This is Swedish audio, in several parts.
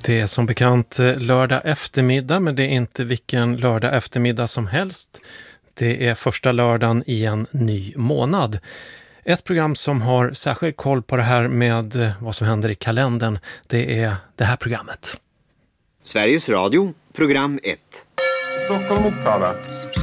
Det är som bekant lördag eftermiddag, men det är inte vilken lördag eftermiddag som helst. Det är första lördagen i en ny månad. Ett program som har särskilt koll på det här med vad som händer i kalendern, det är det här programmet. Sveriges Radio, program 1. Stockholm Uppsala.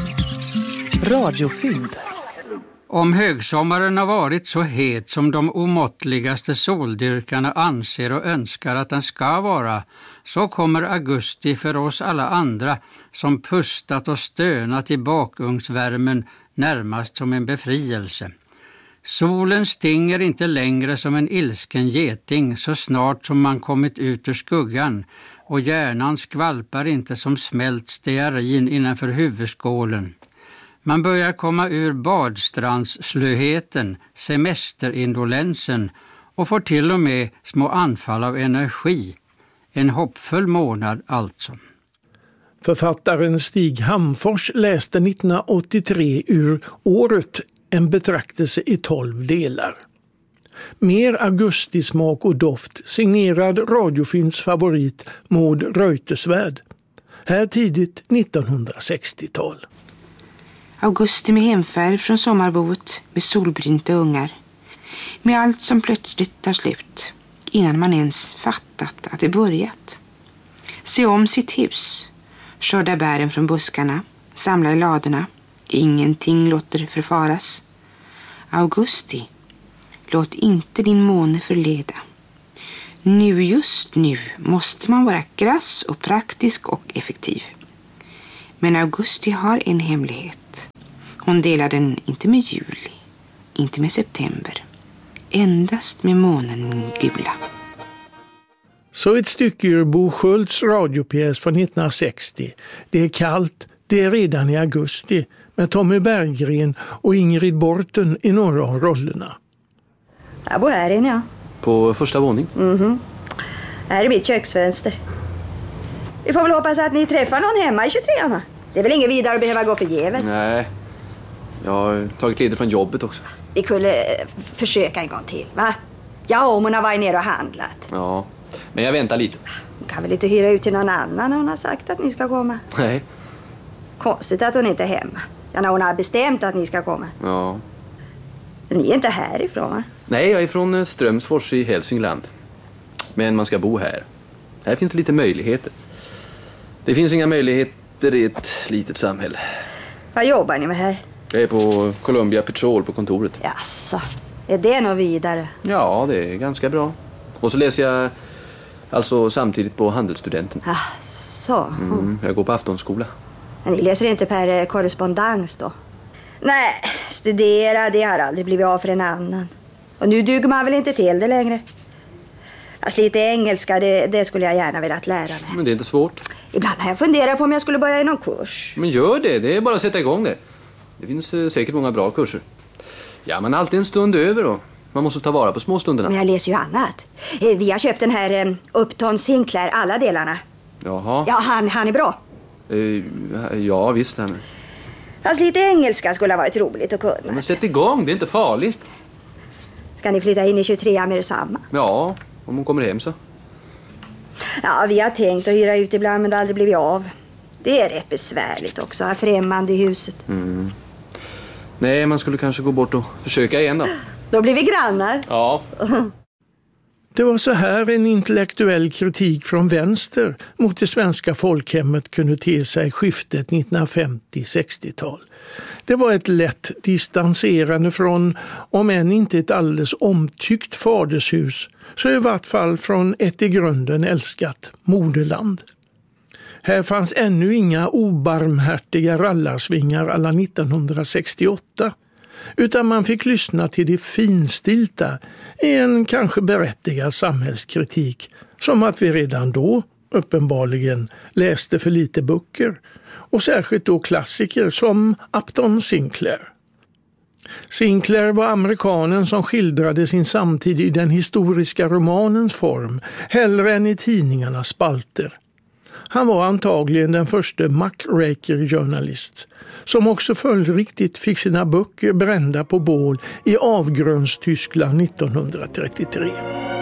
Radiofynd. Om högsommaren har varit så het som de omåttligaste soldyrkarna anser och önskar att den ska vara, så kommer augusti för oss alla andra som pustat och stönat i bakugnsvärmen närmast som en befrielse. Solen stinger inte längre som en ilsken geting så snart som man kommit ut ur skuggan, och hjärnan skvalpar inte som smält stearin innanför huvudskålen. Man börjar komma ur badstrandsslöheten, semesterindolensen och får till och med små anfall av energi. En hoppfull månad alltså. Författaren Stig Hamfors läste 1983 ur Året, en betraktelse i 12 delar. Mer augustismak och doft, signerad Radiofynds favorit Maud Reuterswärd. Här tidigt 1960-tal. Augusti med hemfärd från sommarboet med solbrynta ungar. Med allt som plötsligt tar slut innan man ens fattat att det börjat. Se om sitt hus, skörda bären från buskarna, samla i ladorna. Ingenting låter förfaras. Augusti, låt inte din måne förleda. Nu, just nu, måste man vara krass och praktisk och effektiv. Men augusti har en hemlighet. Hon delar den inte med juli, inte med september. Endast med månen gula. Så ett stycke ur Bo Schultz radiopjäs från 1960. Det är kallt, det är redan i augusti, med Tommy Berggren och Ingrid Borten i några av rollerna. Jag bor här inne, ja. På första våning? Här är mitt köksfönster. Vi får väl hoppas att ni träffar någon hemma i 23:arna. Det är väl ingen vidare att behöva gå förgäves. Nej, jag har tagit ledigt från jobbet också. Vi skulle försöka en gång till, va? Ja, om hon har varit nere och handlat. Ja, men jag väntar lite. Hon kan väl inte hyra ut till någon annan när hon har sagt att ni ska komma? Nej. Konstigt att hon inte är hemma. Ja, när hon har bestämt att ni ska komma. Ja. Men ni är inte härifrån, va? Nej, jag är från Strömsfors i Hälsingland. Men man ska bo här. Här finns det lite möjligheter. Det finns inga möjligheter i ett litet samhälle. Vad jobbar ni med här? Jag är på Columbia Petrol på kontoret. Jaså, är det något vidare? Ja, det är ganska bra. Och så läser jag alltså samtidigt på Handelsstudenten. Jaså? Jag går på aftonskola. Men ni läser inte per korrespondens då? Nej, studera, det har aldrig blivit av för en annan. Och nu duger man väl inte till det längre. Fast lite engelska, det skulle jag gärna velat lära mig. Men det är inte svårt. Ibland har jag funderat på om jag skulle börja i någon kurs. Men gör det, det är bara att sätta igång det. Det finns säkert många bra kurser. Ja, man har alltid en stund över då. Man måste ta vara på småstunderna. Men jag läser ju annat. Vi har köpt den här Upton Sinclair, alla delarna. Jaha. Ja, han är bra. Ja, visst. Han. Fast lite engelska skulle ha varit roligt att kunna. Ja, men sätt igång, det är inte farligt. Ska ni flytta in i 23 med detsamma? Ja, om hon kommer hem så. Ja, vi har tänkt att hyra ut ibland, men det har aldrig blivit av. Det är rätt besvärligt också, här främmande i huset. Nej, man skulle kanske gå bort och försöka igen då. Då blir vi grannar. Ja. Det var så här en intellektuell kritik från vänster mot det svenska folkhemmet kunde te sig skiftet 1950-60-tal. Det var ett lätt distanserande från, om än inte ett alldeles omtyckt fadershus, så i vart fall från ett i grunden älskat moderland. Här fanns ännu inga obarmhärtiga rallarsvingar alla 1968, utan man fick lyssna till det finstilta i en kanske berättigad samhällskritik, som att vi redan då uppenbarligen läste för lite böcker, och särskilt då klassiker som Upton Sinclair. Sinclair var amerikanen som skildrade sin samtid i den historiska romanens form, hellre än i tidningarnas spalter. Han var antagligen den första muckraker-journalist som också följdriktigt fick sina böcker brända på bål i avgrundstyskland 1933.